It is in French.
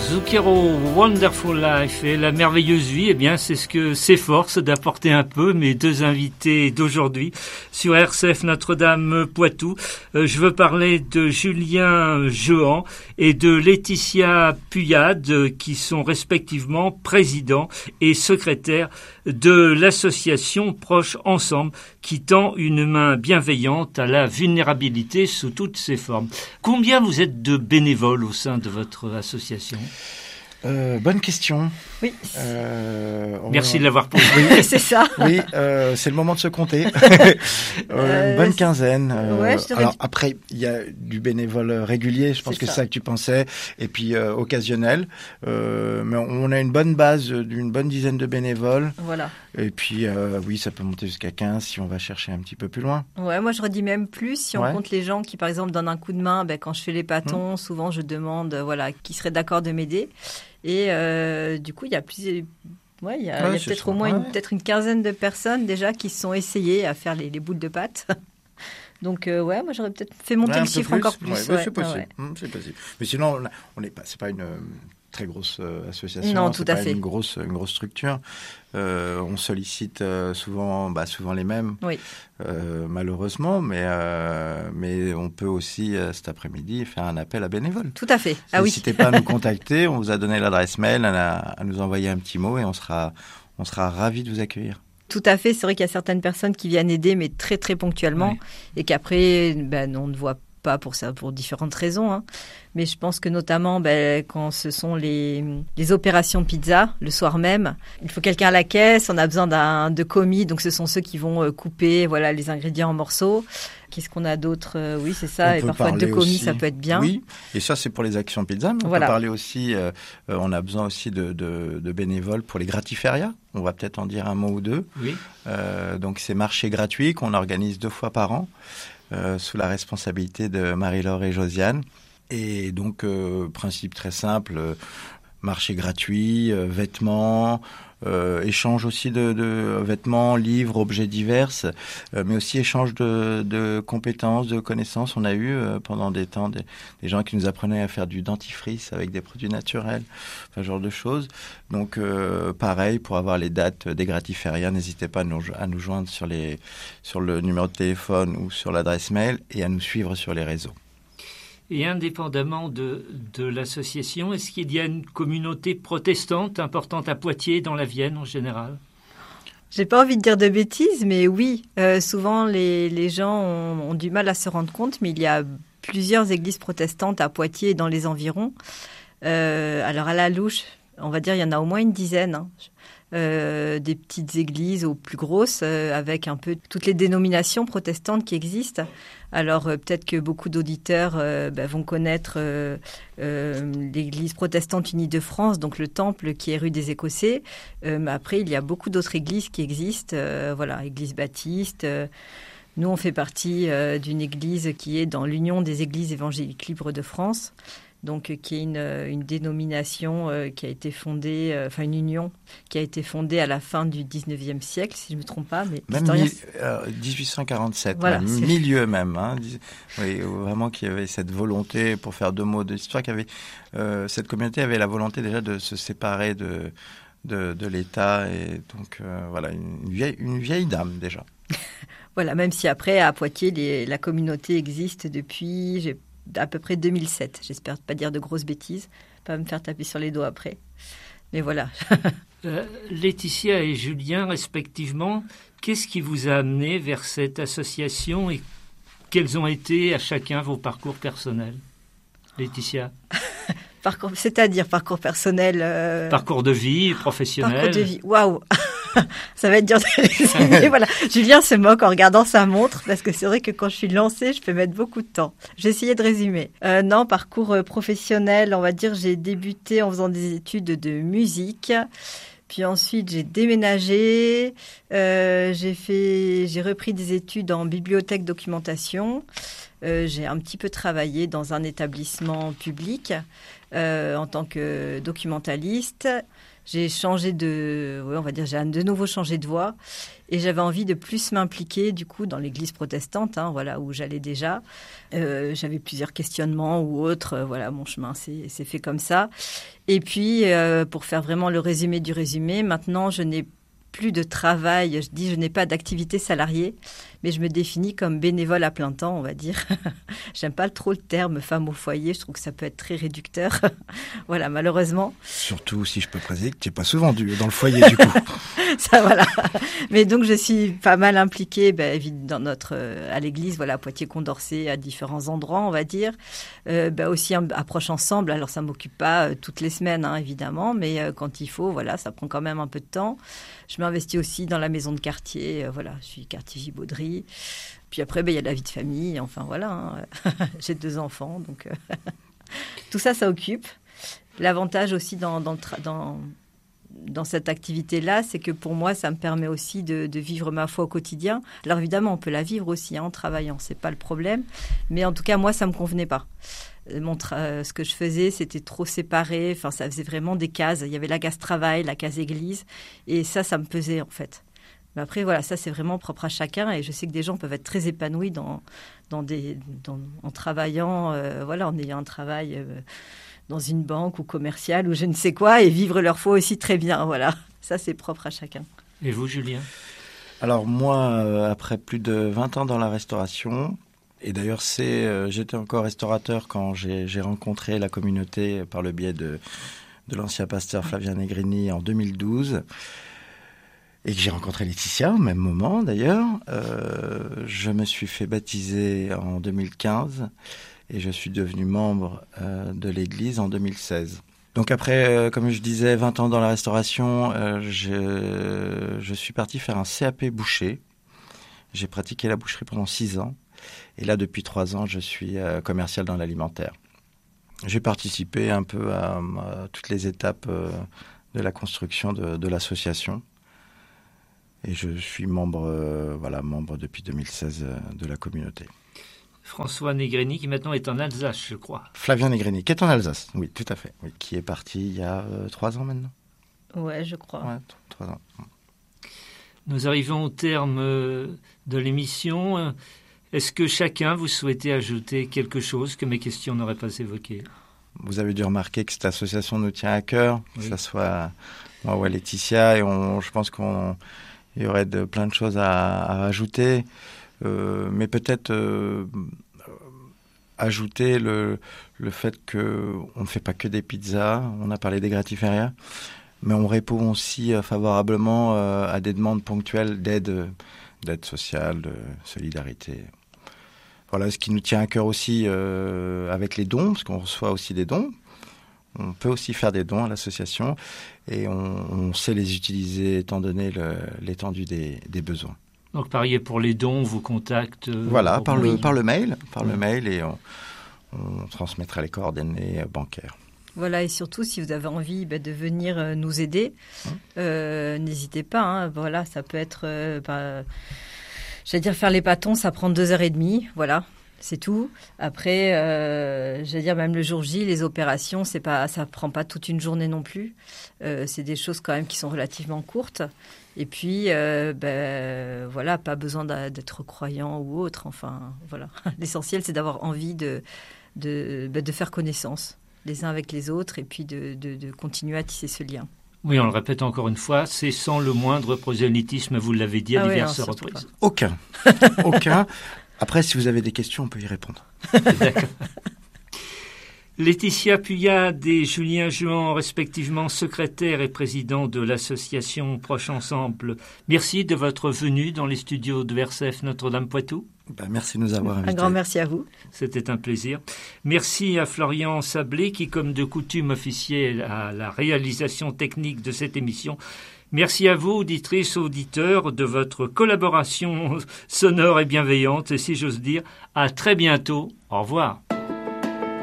Zucchero, Wonderful Life et la merveilleuse vie, eh bien, c'est ce que s'efforce d'apporter un peu mes deux invités d'aujourd'hui sur RCF Notre-Dame Poitou. Je veux parler de Julien Jehan et de Laetitia Puyade, qui sont respectivement présidents et secrétaires de l'association Proches Ensemble, qui tend une main bienveillante à la vulnérabilité sous toutes ses formes. Combien vous êtes de bénévoles au sein de votre association ? Bonne question. Oui. Merci de l'avoir posé. Oui, c'est ça. Oui, c'est le moment de se compter. Une bonne quinzaine. Ouais, alors après, il y a du bénévole régulier, je pense que c'est ça que tu pensais, et puis occasionnel. Mais on a une bonne base d'une bonne dizaine de bénévoles. Voilà. Et puis, oui, ça peut monter jusqu'à 15 si on va chercher un petit peu plus loin. Ouais, moi je redis même plus si on compte les gens qui, par exemple, donnent un coup de main. Quand je fais les pâtons, souvent je demande, qui serait d'accord de m'aider. Et du coup, il y a plusieurs. Ouais, il y a peut-être au moins une quinzaine de personnes déjà qui se sont essayées à faire les boules de pâte. Donc moi j'aurais peut-être fait monter le chiffre encore plus. C'est possible. C'est possible. Mais sinon, c'est pas une très grosse association. Non, tout à fait. Une grosse structure. On sollicite souvent les mêmes. Oui. Malheureusement, mais on peut aussi cet après-midi faire un appel à bénévoles. Tout à fait. N'hésitez pas à nous contacter. On vous a donné l'adresse mail, à nous envoyer un petit mot et on sera ravis de vous accueillir. Tout à fait. C'est vrai qu'il y a certaines personnes qui viennent aider, mais très très ponctuellement, et qu'après, on ne voit pas pour ça, pour différentes raisons. Hein. Mais je pense que notamment, quand ce sont les opérations pizza, le soir même, il faut quelqu'un à la caisse, on a besoin de commis, donc ce sont ceux qui vont couper les ingrédients en morceaux. Qu'est-ce qu'on a d'autre ? Oui, c'est ça, et parfois 2 commis, ça peut être bien. Oui, et ça c'est pour les actions pizza, mais on peut parler aussi, on a besoin aussi de bénévoles pour les gratiférias. On va peut-être en dire un mot ou deux. Oui. Donc c'est marché gratuit qu'on organise 2 fois par an. Sous la responsabilité de Marie-Laure et Josiane. Et donc, principe très simple, marché gratuit, vêtements, échange aussi de vêtements, livres, objets divers, mais aussi échange de compétences, de connaissances. On a eu pendant des temps des gens qui nous apprenaient à faire du dentifrice avec des produits naturels, ce genre de choses. Donc pareil, pour avoir les dates des gratiférias, n'hésitez pas à nous joindre sur le numéro de téléphone ou sur l'adresse mail et à nous suivre sur les réseaux. Et indépendamment de l'association, est-ce qu'il y a une communauté protestante importante à Poitiers, dans la Vienne en général ? J'ai pas envie de dire de bêtises, mais oui, souvent les gens ont du mal à se rendre compte, mais il y a plusieurs églises protestantes à Poitiers et dans les environs. Alors à la louche, on va dire il y en a au moins une dizaine. Hein. Des petites églises aux plus grosses, avec un peu toutes les dénominations protestantes qui existent. Alors peut-être que beaucoup d'auditeurs vont connaître l'église protestante unie de France, donc le temple qui est rue des Écossais. Mais après, il y a beaucoup d'autres églises qui existent. Église baptiste. Nous, on fait partie d'une église qui est dans l'Union des églises évangéliques libres de France. Donc, qui est une dénomination qui a été fondée, une union qui a été fondée à la fin du 19e siècle, si je ne me trompe pas. Mais même 1847, voilà, milieu même. Hein, oui, vraiment qu'il y avait cette volonté, pour faire 2 mots de l'histoire, cette communauté avait la volonté déjà de se séparer de l'État. Et donc, une vieille dame déjà. Voilà, même si après, à Poitiers, la communauté existe depuis... à peu près 2007. J'espère pas dire de grosses bêtises, pas me faire taper sur les doigts après. Mais voilà. Laetitia et Julien, respectivement, qu'est-ce qui vous a amené vers cette association et quels ont été à chacun vos parcours personnels ? Laetitia ? C'est-à-dire parcours personnel Parcours de vie, professionnel. Parcours de vie, waouh. Ça va être dur de résumer. Voilà. Julien se moque en regardant sa montre parce que c'est vrai que quand je suis lancée, je peux mettre beaucoup de temps. J'ai essayé de résumer. Non, parcours professionnel, on va dire, j'ai débuté en faisant des études de musique. Puis ensuite, j'ai déménagé. J'ai repris des études en bibliothèque documentation. J'ai un petit peu travaillé dans un établissement public en tant que documentaliste. j'ai changé on va dire, j'ai de nouveau changé de voie. Et j'avais envie de plus m'impliquer, du coup, dans l'église protestante, voilà, où j'allais déjà. J'avais plusieurs questionnements ou autres. Voilà, mon chemin s'est fait comme ça. Et puis, pour faire vraiment le résumé du résumé, maintenant, je n'ai plus de travail. Je n'ai pas d'activité salariée, mais je me définis comme bénévole à plein temps, on va dire. J'aime pas trop le terme femme au foyer. Je trouve que ça peut être très réducteur. Voilà, malheureusement. Surtout si je peux préciser que tu n'es pas souvent dans le foyer, du coup. Ça, voilà. Mais donc, je suis pas mal impliquée à l'église, voilà, à Poitiers-Condorcet, à différents endroits, on va dire. Aussi, approche ensemble. Alors, ça m'occupe pas toutes les semaines, évidemment, mais quand il faut, voilà, ça prend quand même un peu de temps. Je m'investis aussi dans la maison de quartier. Voilà, je suis quartier Gibauderie. Puis après, il y a la vie de famille. Enfin, voilà. J'ai 2 enfants, donc tout ça, ça occupe. L'avantage aussi dans cette activité-là, c'est que pour moi, ça me permet aussi de vivre ma foi au quotidien. Alors évidemment, on peut la vivre aussi en travaillant, c'est pas le problème. Mais en tout cas, moi, ça me convenait pas. Ce que je faisais, c'était trop séparé. Enfin, ça faisait vraiment des cases. Il y avait la case travail, la case église, et ça me pesait en fait. Mais après, voilà, ça c'est vraiment propre à chacun. Et je sais que des gens peuvent être très épanouis en travaillant, en ayant un travail. Dans une banque ou commerciale ou je ne sais quoi, et vivre leur foi aussi très bien. Voilà, ça c'est propre à chacun. Et vous, Julien ? Alors moi, après plus de 20 ans dans la restauration, et d'ailleurs j'étais encore restaurateur quand j'ai rencontré la communauté par le biais de l'ancien pasteur Flavien Negrini en 2012, et que j'ai rencontré Laetitia au même moment d'ailleurs. Je me suis fait baptiser en 2015, et je suis devenu membre de l'Église en 2016. Donc après, comme je disais, 20 ans dans la restauration, je suis parti faire un CAP boucher. J'ai pratiqué la boucherie pendant 6 ans. Et là, depuis 3 ans, je suis commercial dans l'alimentaire. J'ai participé un peu à toutes les étapes de la construction de l'association. Et je suis membre depuis 2016 de la communauté. François Negrini, qui maintenant est en Alsace, je crois. Flavien Negrini, qui est en Alsace, oui, tout à fait. Oui, qui est parti il y a 3 ans maintenant. Ouais, je crois. Ouais, 3 ans. Nous arrivons au terme de l'émission. Est-ce que chacun, vous souhaitez ajouter quelque chose que mes questions n'auraient pas évoqué ? Vous avez dû remarquer que cette association nous tient à cœur, que ce soit moi ou Laetitia, et je pense qu'il y aurait plein de choses à ajouter. Mais peut-être ajouter le fait qu'on ne fait pas que des pizzas. On a parlé des gratiférias, mais on répond aussi favorablement à des demandes ponctuelles d'aide sociale, de solidarité. Voilà, ce qui nous tient à cœur aussi avec les dons, parce qu'on reçoit aussi des dons. On peut aussi faire des dons à l'association, et on sait les utiliser étant donné l'étendue des besoins. Donc, pareil, pour les dons, on vous contacte. Voilà, par le mail, et on transmettra les coordonnées bancaires. Voilà, et surtout, si vous avez envie de venir nous aider, n'hésitez pas. Voilà, ça peut être, j'allais dire, faire les pâtons, ça prend 2h30, voilà. C'est tout. Après, j'allais dire, même le jour J, les opérations, ça prend pas toute une journée non plus. C'est des choses quand même qui sont relativement courtes. Et puis, voilà, pas besoin d'être croyant ou autre. Enfin, voilà. L'essentiel, c'est d'avoir envie de faire connaissance les uns avec les autres, et puis de continuer à tisser ce lien. Oui, on le répète encore une fois, c'est sans le moindre prosélytisme, vous l'avez dit à diverses reprises. Aucun. Après, si vous avez des questions, on peut y répondre. D'accord. Laetitia Puyade et Julien Juan, respectivement secrétaire et président de l'association Proche Ensemble, merci de votre venue dans les studios de RCF Notre-Dame-Poitou. Merci de nous avoir invités. Un grand merci à vous. C'était un plaisir. Merci à Florian Sablé qui, comme de coutume, officiait à la réalisation technique de cette émission. Merci à vous, auditrices, auditeurs, de votre collaboration sonore et bienveillante. Et si j'ose dire, à très bientôt. Au revoir.